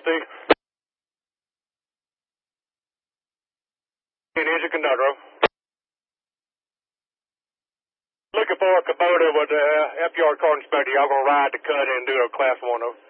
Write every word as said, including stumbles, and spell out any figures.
emergency. Engine conductor. Looking for a Kubota with the uh, F-yard car inspector. Y'all gonna ride the cut and do a class one of.